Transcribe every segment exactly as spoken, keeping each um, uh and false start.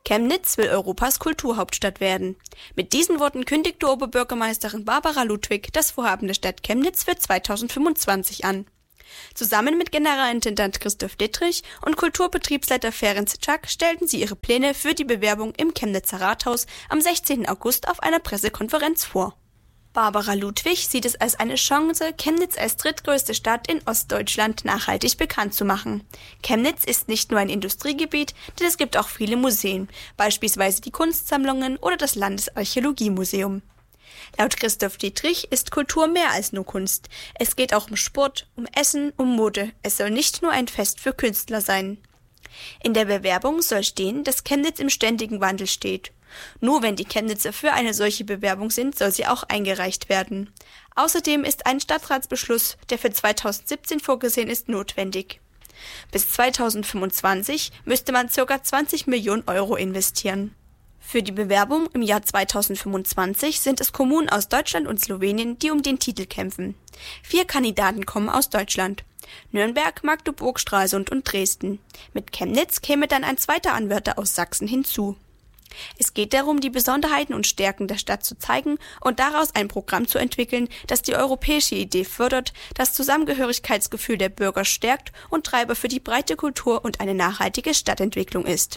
Chemnitz will Europas Kulturhauptstadt werden. Mit diesen Worten kündigte Oberbürgermeisterin Barbara Ludwig das Vorhaben der Stadt Chemnitz für zweitausendfünfundzwanzig an. Zusammen mit Generalintendant Christoph Dittrich und Kulturbetriebsleiter Ferenc Czak stellten sie ihre Pläne für die Bewerbung im Chemnitzer Rathaus am sechzehnten August auf einer Pressekonferenz vor. Barbara Ludwig sieht es als eine Chance, Chemnitz als drittgrößte Stadt in Ostdeutschland nachhaltig bekannt zu machen. Chemnitz ist nicht nur ein Industriegebiet, denn es gibt auch viele Museen, beispielsweise die Kunstsammlungen oder das Landesarchäologiemuseum. Laut Christoph Dittrich ist Kultur mehr als nur Kunst. Es geht auch um Sport, um Essen, um Mode. Es soll nicht nur ein Fest für Künstler sein. In der Bewerbung soll stehen, dass Chemnitz im ständigen Wandel steht. Nur wenn die Chemnitzer für eine solche Bewerbung sind, soll sie auch eingereicht werden. Außerdem ist ein Stadtratsbeschluss, der für zweitausendsiebzehn vorgesehen ist, notwendig. Bis zweitausendfünfundzwanzig müsste man ca. zwanzig Millionen Euro investieren. Für die Bewerbung im Jahr zweitausendfünfundzwanzig sind es Kommunen aus Deutschland und Slowenien, die um den Titel kämpfen. Vier Kandidaten kommen aus Deutschland: Nürnberg, Magdeburg, Stralsund und Dresden. Mit Chemnitz käme dann ein zweiter Anwärter aus Sachsen hinzu. Es geht darum, die Besonderheiten und Stärken der Stadt zu zeigen und daraus ein Programm zu entwickeln, das die europäische Idee fördert, das Zusammengehörigkeitsgefühl der Bürger stärkt und Treiber für die breite Kultur und eine nachhaltige Stadtentwicklung ist.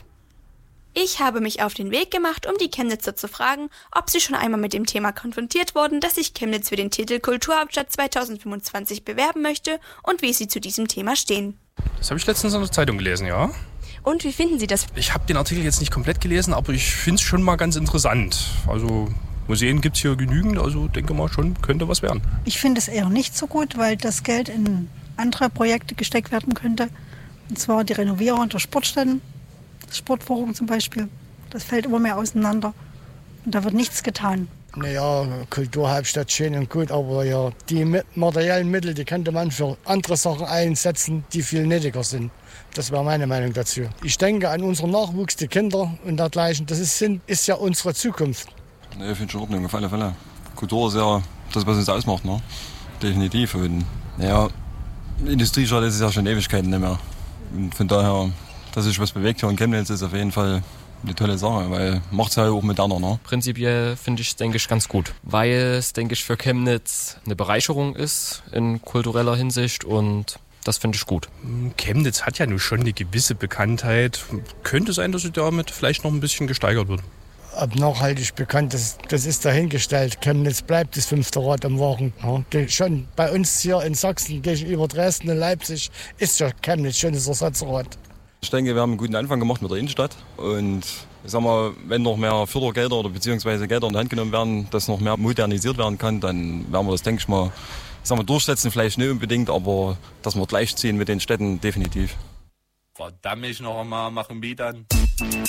Ich habe mich auf den Weg gemacht, um die Chemnitzer zu fragen, ob sie schon einmal mit dem Thema konfrontiert wurden, dass sich Chemnitz für den Titel Kulturhauptstadt zweitausendfünfundzwanzig bewerben möchte und wie sie zu diesem Thema stehen. Das habe ich letztens in der Zeitung gelesen, ja. Und wie finden Sie das? Ich habe den Artikel jetzt nicht komplett gelesen, aber ich finde es schon mal ganz interessant. Also Museen gibt es hier genügend, also denke mal schon, könnte was werden. Ich finde es eher nicht so gut, weil das Geld in andere Projekte gesteckt werden könnte. Und zwar die Renovierung der Sportstätten, das Sportforum zum Beispiel. Das fällt immer mehr auseinander und da wird nichts getan. Naja, Kulturhauptstadt schön und gut, aber ja, die materiellen Mittel, die könnte man für andere Sachen einsetzen, die viel nötiger sind. Das wäre meine Meinung dazu. Ich denke an unseren Nachwuchs, die Kinder und dergleichen. Das ist, ist ja unsere Zukunft. Nee, ich finde schon in Ordnung, auf alle Fälle. Kultur ist ja das, was uns ausmacht, ne? Definitiv. Und naja, Industriestadt ist es ja schon Ewigkeiten nicht mehr. Und von daher, dass sich was bewegt hier in Chemnitz, ist auf jeden Fall eine tolle Sache, weil macht es ja auch moderner, ne? Prinzipiell finde ich es, denke ich, ganz gut, weil es, denke ich, für Chemnitz eine Bereicherung ist in kultureller Hinsicht und das finde ich gut. Chemnitz hat ja nun schon eine gewisse Bekanntheit. Könnte sein, dass sie damit vielleicht noch ein bisschen gesteigert wird. Ob nachhaltig bekannt, das, das ist dahingestellt. Chemnitz bleibt das fünfte Rad am Wagen. Ja, schon bei uns hier in Sachsen gegenüber Dresden und Leipzig ist ja Chemnitz schon das Ersatzrad. Ich denke, wir haben einen guten Anfang gemacht mit der Innenstadt und ich sag mal, wenn noch mehr Fördergelder oder beziehungsweise Gelder in die Hand genommen werden, dass noch mehr modernisiert werden kann, dann werden wir das, denke ich mal, ich sag mal, durchsetzen vielleicht nicht unbedingt, aber dass wir gleichziehen mit den Städten definitiv. Verdammt, noch einmal machen wir dann.